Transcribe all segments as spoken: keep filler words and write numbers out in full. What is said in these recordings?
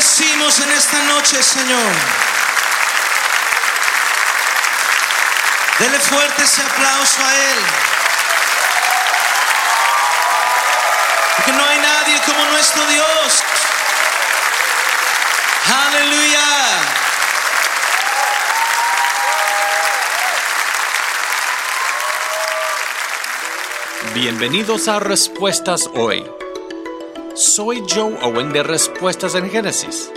bendecimos en esta noche, Señor. Dele fuerte ese aplauso a Él. Porque no hay nadie como nuestro Dios. Aleluya. Bienvenidos a Respuestas Hoy. Soy Joe Owen de Respuestas en Génesis.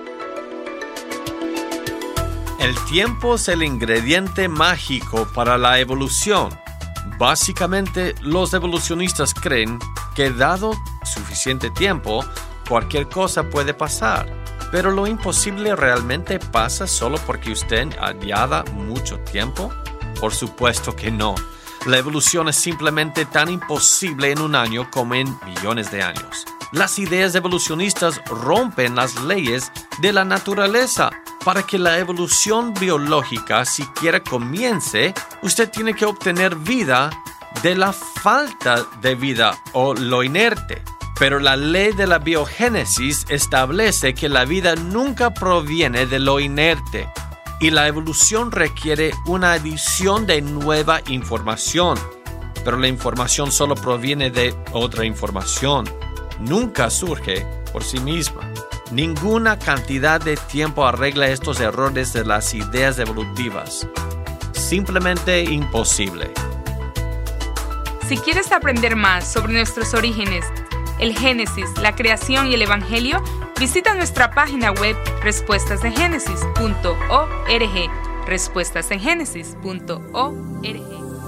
El tiempo es el ingrediente mágico para la evolución. Básicamente, los evolucionistas creen que dado suficiente tiempo, cualquier cosa puede pasar. Pero lo imposible realmente pasa solo porque usted añada mucho tiempo. Por supuesto que no. La evolución es simplemente tan imposible en un año como en millones de años. Las ideas evolucionistas rompen las leyes de la naturaleza. Para que la evolución biológica siquiera comience, usted tiene que obtener vida de la falta de vida o lo inerte. Pero la ley de la biogénesis establece que la vida nunca proviene de lo inerte. Y la evolución requiere una adición de nueva información. Pero la información solo proviene de otra información. Nunca surge por sí misma. Ninguna cantidad de tiempo arregla estos errores de las ideas evolutivas. Simplemente imposible. Si quieres aprender más sobre nuestros orígenes, el Génesis, la creación y el Evangelio, visita nuestra página web respuestas en génesis punto org. respuestas en génesis punto org